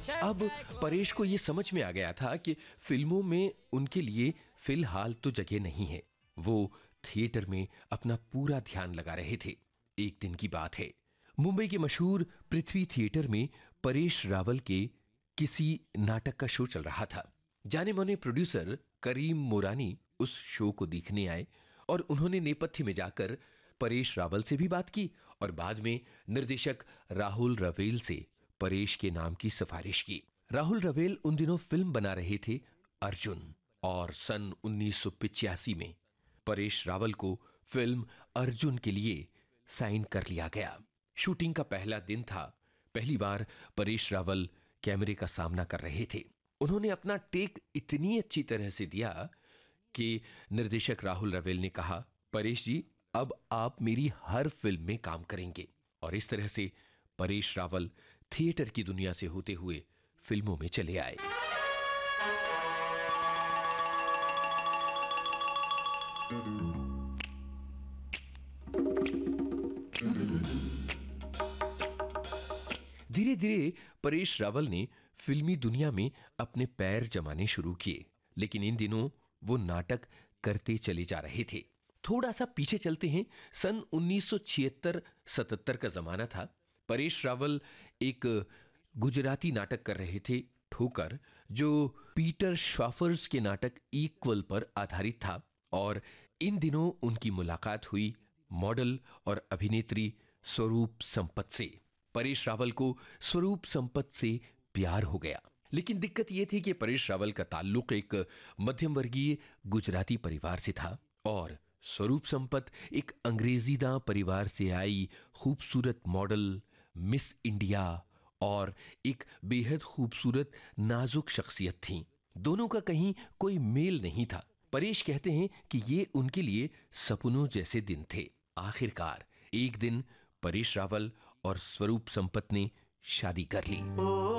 अब परेश को यह समझ में आ गया था कि फिल्मों में उनके लिए फिलहाल तो जगह नहीं है। वो थिएटर में अपना पूरा ध्यान लगा रहे थे। एक दिन की बात है, मुंबई के मशहूर पृथ्वी थिएटर में परेश रावल के किसी नाटक का शो चल रहा था। जाने माने प्रोड्यूसर करीम मोरानी उस शो को देखने आए और उन्होंने नेपथ्य में जाकर परेश रावल से भी बात की और बाद में निर्देशक राहुल रवेल से परेश के नाम की सिफारिश की। राहुल रवेल उन दिनों फिल्म बना रहे थे अर्जुन, और सन 1985 में परेश रावल को फिल्म अर्जुन के लिए साइन कर लिया गया। शूटिंग का पहला दिन था। पहली बार परेश रावल कैमरे का सामना कर रहे थे। उन्होंने अपना टेक इतनी अच्छी तरह से दिया कि निर्देशक राहुल रवेल ने कहा, परेश जी, अब आप मेरी हर फिल्म में काम करेंगे। और इस तरह से परेश रावल थिएटर की दुनिया से होते हुए फिल्मों में चले आए। धीरे धीरे परेश रावल ने फिल्मी दुनिया में अपने पैर जमाने शुरू किए, लेकिन इन दिनों वो नाटक करते चले जा रहे थे। थोड़ा सा पीछे चलते हैं। सन 1976-77 का जमाना था। परेश रावल एक गुजराती नाटक कर रहे थे, ठोकर, जो पीटर श्वाफर्स के नाटक इक्वल पर आधारित था। और इन दिनों उनकी मुलाकात हुई मॉडल और अभिनेत्री स्वरूप संपत से। परेश रावल को स्वरूप संपत से प्यार हो गया, लेकिन दिक्कत यह थी कि परेश रावल का ताल्लुक एक मध्यम वर्गीय गुजराती परिवार से था और स्वरूप संपत एक अंग्रेजीदा परिवार से आई खूबसूरत मॉडल, मिस इंडिया और एक बेहद खूबसूरत नाजुक शख्सियत थी। दोनों का कहीं कोई मेल नहीं था। परेश कहते हैं कि ये उनके लिए सपनों जैसे दिन थे। आखिरकार एक दिन परेश रावल और स्वरूप संपत ने शादी कर ली।